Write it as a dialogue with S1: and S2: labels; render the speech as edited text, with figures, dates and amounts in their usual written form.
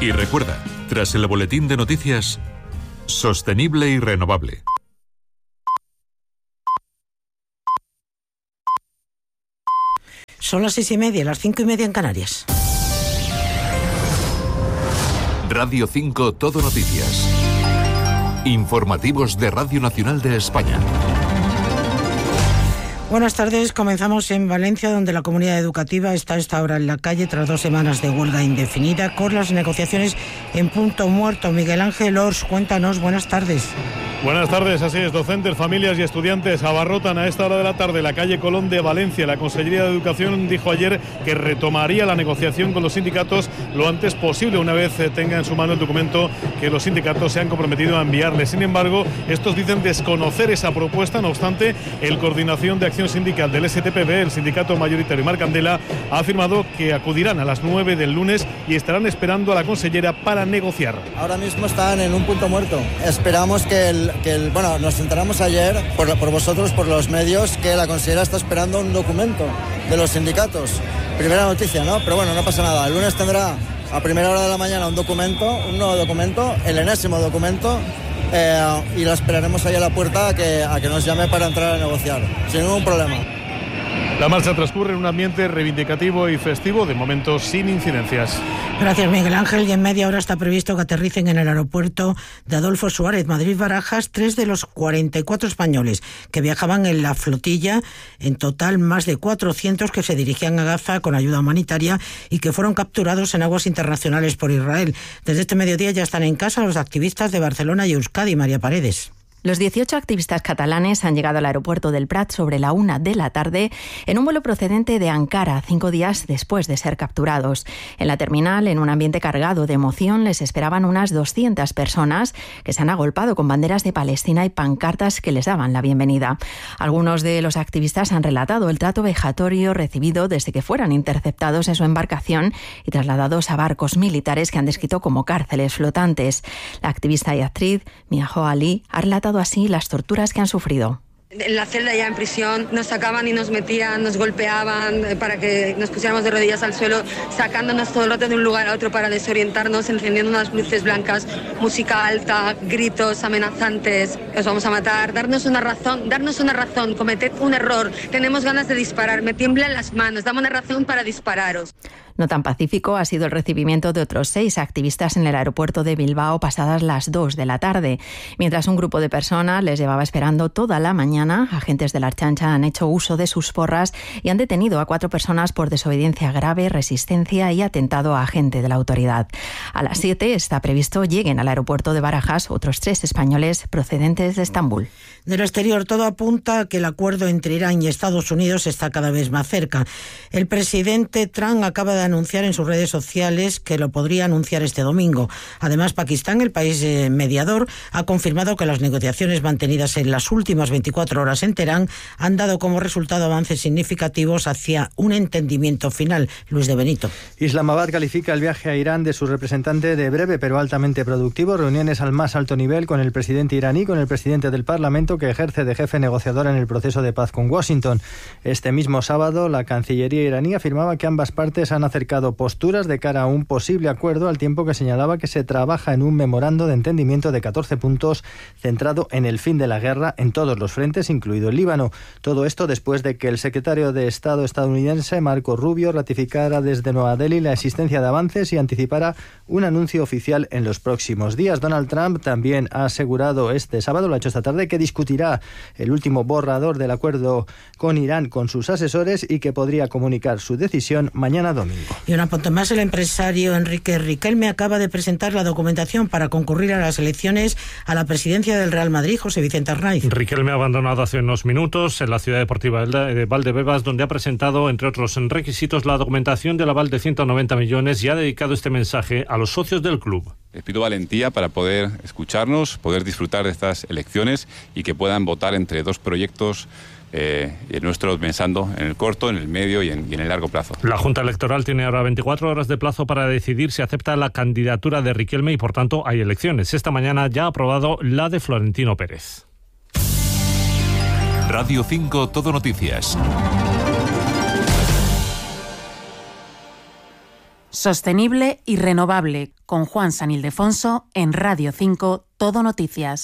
S1: Y recuerda, tras el boletín de noticias, sostenible y renovable.
S2: Son las 6:30, las 5:30 en Canarias.
S1: Radio 5 Todo Noticias. Informativos de Radio Nacional de España.
S2: Buenas tardes, comenzamos en Valencia, donde la comunidad educativa está a esta hora en la calle tras 2 semanas de huelga indefinida con las negociaciones en punto muerto. Miguel Ángel Ors, cuéntanos, buenas tardes.
S3: Buenas tardes, así es, docentes, familias y estudiantes abarrotan a esta hora de la tarde la calle Colón de Valencia. La Consellería de Educación dijo ayer que retomaría la negociación con los sindicatos lo antes posible, una vez tenga en su mano el documento que los sindicatos se han comprometido a enviarle. Sin embargo, estos dicen desconocer esa propuesta. No obstante, el Coordinación de Acción Sindical del STPB, el sindicato mayoritario Marcandela, ha afirmado que acudirán a las 9 del lunes y estarán esperando a la consellera para negociar.
S4: Ahora mismo están en un punto muerto. Esperamos bueno, nos enteramos ayer por vosotros, por los medios, que la consellera está esperando un documento de los sindicatos. Primera noticia, ¿no? Pero bueno, no pasa nada. El lunes tendrá a primera hora de la mañana un nuevo documento, el enésimo documento, y la esperaremos ahí a la puerta a que nos llame para entrar a negociar, sin ningún problema.
S3: La marcha transcurre en un ambiente reivindicativo y festivo, de momento sin incidencias.
S2: Gracias, Miguel Ángel. Y en media hora está previsto que aterricen en el aeropuerto de Adolfo Suárez, Madrid-Barajas, 3 de los 44 españoles que viajaban en la flotilla, en total más de 400 que se dirigían a Gaza con ayuda humanitaria y que fueron capturados en aguas internacionales por Israel. Desde este mediodía ya están en casa los activistas de Barcelona y Euskadi. María Paredes.
S5: Los 18 activistas catalanes han llegado al aeropuerto del Prat sobre la 1 de la tarde en un vuelo procedente de Ankara, 5 días después de ser capturados. En la terminal, en un ambiente cargado de emoción, les esperaban unas 200 personas que se han agolpado con banderas de Palestina y pancartas que les daban la bienvenida. Algunos de los activistas han relatado el trato vejatorio recibido desde que fueran interceptados en su embarcación y trasladados a barcos militares que han descrito como cárceles flotantes. La activista y actriz Miaho Ali ha relatado así las torturas que han sufrido.
S6: En la celda ya en prisión nos sacaban y nos metían, nos golpeaban para que nos pusiéramos de rodillas al suelo, sacándonos todo el rato de un lugar a otro para desorientarnos, encendiendo unas luces blancas, música alta, gritos amenazantes, os vamos a matar, darnos una razón, cometed un error, tenemos ganas de disparar, me tiemblan las manos, dame una razón para dispararos.
S5: No tan pacífico ha sido el recibimiento de otros 6 activistas en el aeropuerto de Bilbao pasadas las 2 de la tarde. Mientras un grupo de personas les llevaba esperando toda la mañana, agentes de la Ertzaintza han hecho uso de sus porras y han detenido a 4 personas por desobediencia grave, resistencia y atentado a agente de la autoridad. A las 7 está previsto lleguen al aeropuerto de Barajas otros 3 españoles procedentes de Estambul.
S2: Del exterior, todo apunta a que el acuerdo entre Irán y Estados Unidos está cada vez más cerca. El presidente Trump acaba de anunciar en sus redes sociales que lo podría anunciar este domingo. Además, Pakistán, el país mediador, ha confirmado que las negociaciones mantenidas en las últimas 24 horas en Teherán han dado como resultado avances significativos hacia un entendimiento final. Luis de Benito.
S7: Islamabad califica el viaje a Irán de su representante de breve pero altamente productivo. Reuniones al más alto nivel con el presidente iraní, con el presidente del Parlamento, que ejerce de jefe negociador en el proceso de paz con Washington. Este mismo sábado, la Cancillería iraní afirmaba que ambas partes han acercado posturas de cara a un posible acuerdo, al tiempo que señalaba que se trabaja en un memorando de entendimiento de 14 puntos centrado en el fin de la guerra en todos los frentes, incluido el Líbano. Todo esto después de que el secretario de Estado estadounidense, Marco Rubio, ratificara desde Nueva Delhi la existencia de avances y anticipara un anuncio oficial en los próximos días. Donald Trump también ha asegurado este sábado, lo ha hecho esta tarde, que discutirá el último borrador del acuerdo con Irán con sus asesores y que podría comunicar su decisión mañana domingo.
S2: Y un apunte más, el empresario Enrique Riquelme acaba de presentar la documentación para concurrir a las elecciones a la presidencia del Real Madrid. José Vicente Arnaiz.
S8: Riquelme ha abandonado hace unos minutos en la ciudad deportiva de Valdebebas, donde ha presentado, entre otros requisitos, la documentación del aval de 190 millones y ha dedicado este mensaje a los socios del club.
S9: Les pido valentía para poder escucharnos, poder disfrutar de estas elecciones y que puedan votar entre 2 proyectos nuestros, pensando en el corto, en el medio y en el largo plazo.
S8: La Junta Electoral tiene ahora 24 horas de plazo para decidir si acepta la candidatura de Riquelme y, por tanto, hay elecciones. Esta mañana ya ha aprobado la de Florentino Pérez.
S1: Radio 5 Todo Noticias.
S10: Sostenible y renovable, con Juan San Ildefonso en Radio 5, Todo Noticias.